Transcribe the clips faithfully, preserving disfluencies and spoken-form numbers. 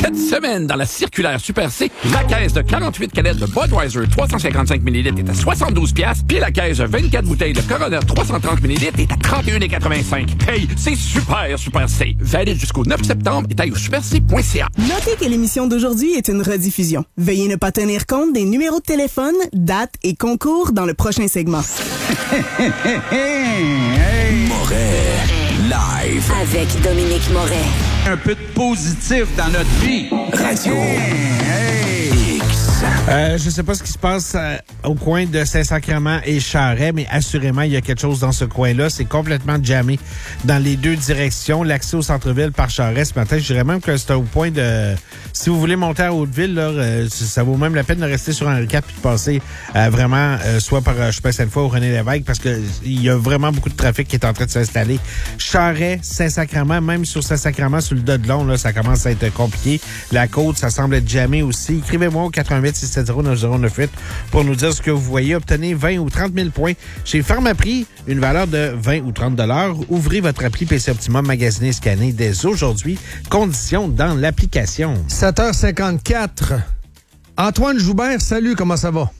Cette semaine, dans la circulaire Super C, la caisse de quarante-huit canettes de Budweiser trois cent cinquante-cinq millilitres est à soixante-douze piastres, puis la caisse de vingt-quatre bouteilles de Corona trois cent trente millilitres est à trente et un quatre-vingt-cinq. Hey, c'est super, Super C. Valide jusqu'au neuf septembre et taille au super c point c a. Notez que l'émission d'aujourd'hui est une rediffusion. Veuillez ne pas tenir compte des numéros de téléphone, dates et concours dans le prochain segment. Moret live avec Dominique Moret. Un peu de positif dans notre vie. Radio Hey, hey. X. Euh, je sais pas ce qui se passe euh, au coin de Saint-Sacrement et Charest, mais assurément, il y a quelque chose dans ce coin-là. C'est complètement jammé dans les deux directions. L'accès au centre-ville par Charest ce matin, je dirais même que c'est au point de... Si vous voulez monter à Hauteville, là, euh, ça vaut même la peine de rester sur Henri quatre puis de passer euh, vraiment euh, soit par, euh, je sais pas cette fois, au René Lévesque, parce que il y a vraiment beaucoup de trafic qui est en train de s'installer. Charest, Saint-Sacrement, même sur Saint-Sacrement, sur le Dodelon, là, ça commence à être compliqué. La côte, ça semble être jammé aussi. Écrivez-moi au quatre-vingt-huit six sept zéro neuf zéro neuf huit pour nous dire ce que vous voyez. Obtenez vingt ou trente mille points chez Pharmaprix, une valeur de vingt ou trente dollars. Ouvrez votre appli P C Optimum, magasinez et scannez dès aujourd'hui. Conditions dans l'application. sept heures cinquante-quatre. Antoine Joubert, salut, comment ça va?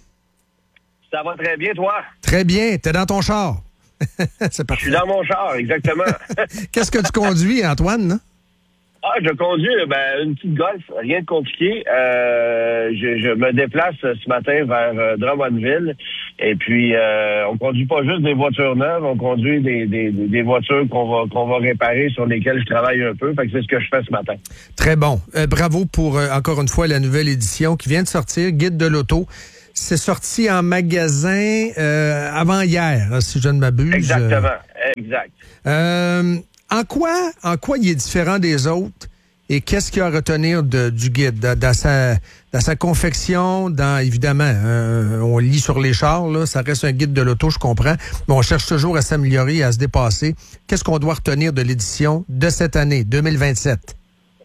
Ça va très bien, toi? Très bien, t'es dans ton char. C'est parfait. Je suis dans mon char, exactement. Qu'est-ce que tu conduis, Antoine? Là? Ah, je conduis ben, une petite Golf, rien de compliqué. Euh, je, je me déplace ce matin vers euh, Drummondville. Et puis, euh, on conduit pas juste des voitures neuves, on conduit des, des, des voitures qu'on va qu'on va réparer, sur lesquelles je travaille un peu. Fait que c'est ce que je fais ce matin. Très bon. Euh, bravo pour, euh, encore une fois, la nouvelle édition qui vient de sortir, Guide de l'auto. C'est sorti en magasin euh, avant-hier, hein, si je ne m'abuse. Exactement, exact. Euh, en quoi, en quoi il est différent des autres et qu'est-ce qu'il y a à retenir de, du guide dans, dans sa dans sa confection, dans évidemment, euh, on lit sur les chars, là, ça reste un guide de l'auto, je comprends, mais on cherche toujours à s'améliorer, à se dépasser. Qu'est-ce qu'on doit retenir de l'édition de cette année, deux mille vingt-sept?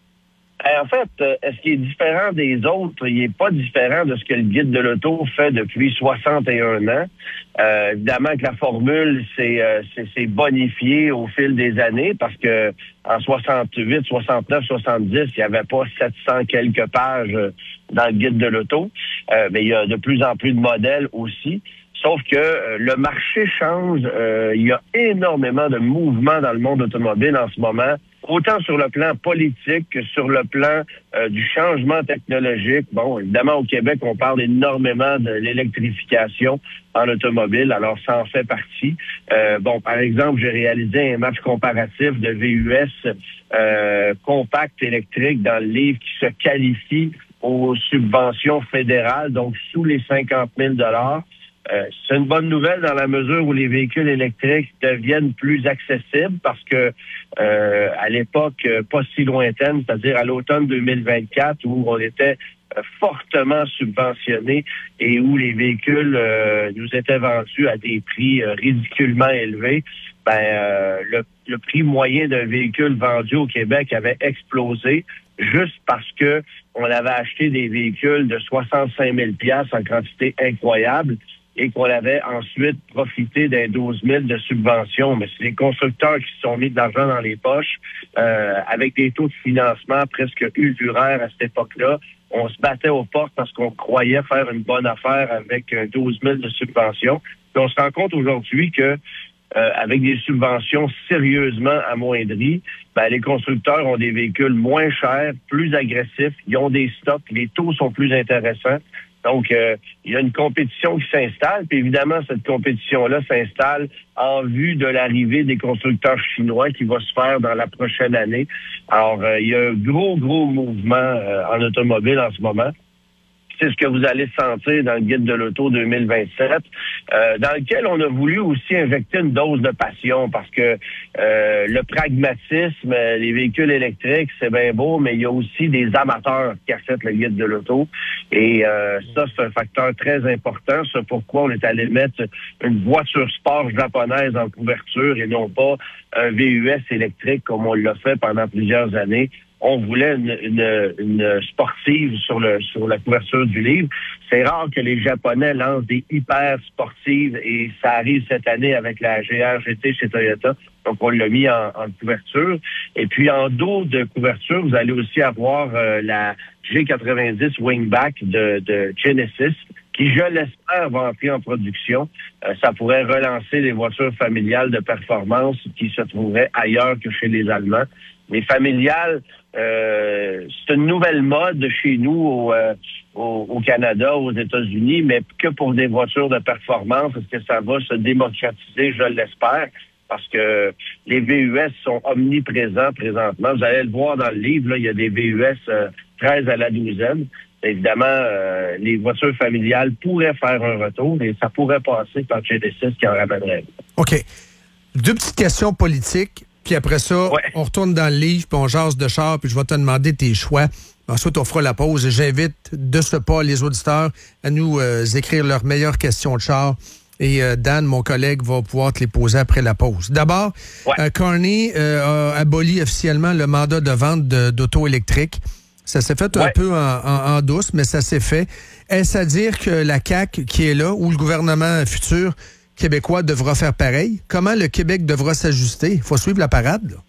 En fait, est-ce qu'il est différent des autres? Il n'est pas différent de ce que le guide de l'auto fait depuis soixante et un ans. Euh, évidemment que la formule s'est euh, bonifiée au fil des années parce que en soixante-huit, soixante-neuf, soixante-dix, il n'y avait pas sept cents quelques pages dans le guide de l'auto. Euh, mais il y a de plus en plus de modèles aussi. Sauf que euh, le marché change. Euh, il y a énormément de mouvements dans le monde automobile en ce moment, autant sur le plan politique que sur le plan euh, du changement technologique. Bon, évidemment, au Québec, on parle énormément de l'électrification en automobile, alors ça en fait partie. Euh, bon, par exemple, j'ai réalisé un match comparatif de V U S euh, compact électrique dans le livre qui se qualifie aux subventions fédérales, donc sous les cinquante mille dollars. Euh, c'est une bonne nouvelle dans la mesure où les véhicules électriques deviennent plus accessibles parce que euh, à l'époque euh, pas si lointaine, c'est-à-dire à, à l'automne deux mille vingt-quatre, où on était euh, fortement subventionnés et où les véhicules euh, nous étaient vendus à des prix euh, ridiculement élevés, ben euh, le, le prix moyen d'un véhicule vendu au Québec avait explosé juste parce que on avait acheté des véhicules de soixante-cinq mille piastres en quantité incroyable et qu'on avait ensuite profité d'un douze mille de subventions. Mais c'est les constructeurs qui se sont mis de l'argent dans les poches euh, avec des taux de financement presque usuraires à cette époque-là. On se battait aux portes parce qu'on croyait faire une bonne affaire avec douze mille de subventions. Puis on se rend compte aujourd'hui que euh, avec des subventions sérieusement amoindries, ben, les constructeurs ont des véhicules moins chers, plus agressifs, ils ont des stocks, les taux sont plus intéressants. Donc, euh, il y a une compétition qui s'installe, puis évidemment, cette compétition-là s'installe en vue de l'arrivée des constructeurs chinois qui va se faire dans la prochaine année. Alors, euh, il y a un gros, gros mouvement euh, en automobile en ce moment. C'est ce que vous allez sentir dans le guide de l'auto deux mille vingt-sept, euh, dans lequel on a voulu aussi injecter une dose de passion parce que euh, le pragmatisme, les véhicules électriques, c'est bien beau, mais il y a aussi des amateurs qui achètent le guide de l'auto. Et euh, ça, c'est un facteur très important. C'est pourquoi on est allé mettre une voiture sport japonaise en couverture et non pas un V U S électrique comme on l'a fait pendant plusieurs années. on voulait une, une, une sportive sur le sur la couverture du livre. C'est rare que les Japonais lancent des hyper sportives et ça arrive cette année avec la G R G T chez Toyota. Donc, on l'a mis en, en couverture. Et puis, en dos de couverture, vous allez aussi avoir euh, la G quatre-vingt-dix Wingback de, de Genesis, qui, je l'espère, va entrer en production. Euh, ça pourrait relancer les voitures familiales de performance qui se trouveraient ailleurs que chez les Allemands. Les familiales, euh, c'est une nouvelle mode chez nous au, euh, au, au Canada, aux États-Unis, mais que pour des voitures de performance. Est-ce que ça va se démocratiser? Je l'espère, parce que les V U S sont omniprésents présentement. Vous allez le voir dans le livre, là, il y a des V U S euh, treize à la douzaine. Évidemment, euh, les voitures familiales pourraient faire un retour et ça pourrait passer par Genesis qui en ramènerait. OK. Deux petites questions politiques. Puis après ça, ouais. on retourne dans le livre, puis on jase de char, puis je vais te demander tes choix. Ensuite, on fera la pause. J'invite de ce pas les auditeurs à nous euh, écrire leurs meilleures questions de char. Et euh, Dan, mon collègue, va pouvoir te les poser après la pause. D'abord, ouais. euh, Carney euh, a aboli officiellement le mandat de vente de, d'auto électrique. Ça s'est fait ouais. un peu en, en, en douce, mais ça s'est fait. Est-ce à dire que la C A Q qui est là, ou le gouvernement futur québécois devra faire pareil? Comment le Québec devra s'ajuster? Il faut suivre la parade, là.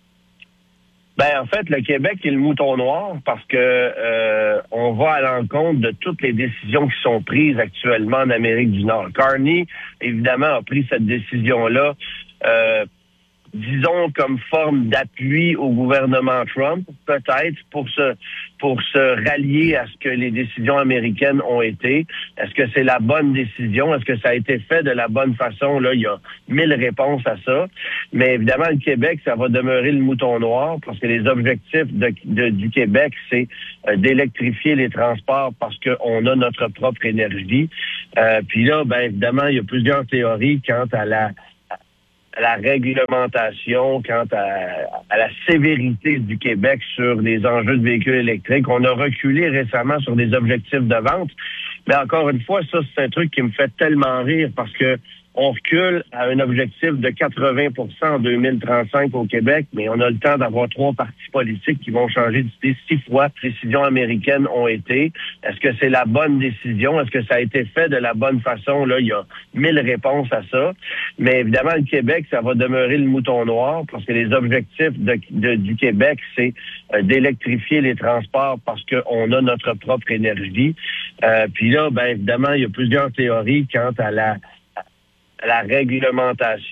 Ben, en fait, le Québec est le mouton noir parce que euh, on va à l'encontre de toutes les décisions qui sont prises actuellement en Amérique du Nord. Carney, évidemment, a pris cette décision-là, euh, disons, comme forme d'appui au gouvernement Trump, peut-être, pour se pour se rallier à ce que les décisions américaines ont été. Est-ce que c'est la bonne décision? Est-ce que ça a été fait de la bonne façon? Là, il y a mille réponses à ça. Mais évidemment, le Québec, ça va demeurer le mouton noir parce que les objectifs de, de, du Québec, c'est euh, d'électrifier les transports parce qu'on a notre propre énergie. Euh, puis là, ben évidemment, il y a plusieurs théories quant à la à la réglementation, quant à, à la sévérité du Québec sur les enjeux de véhicules électriques. On a reculé récemment sur des objectifs de vente. Mais encore une fois, ça, c'est un truc qui me fait tellement rire parce que on recule à un objectif de quatre-vingts pour cent en deux mille trente-cinq au Québec, mais on a le temps d'avoir trois partis politiques qui vont changer d'idée six fois. Les décisions américaines ont été. Est-ce que c'est la bonne décision? Est-ce que ça a été fait de la bonne façon? Là, il y a mille réponses à ça. Mais évidemment, le Québec, ça va demeurer le mouton noir parce que les objectifs de, de, du Québec, c'est euh, d'électrifier les transports parce qu'on a notre propre énergie. Euh, puis là, ben évidemment, il y a plusieurs théories quant à la à la réglementation.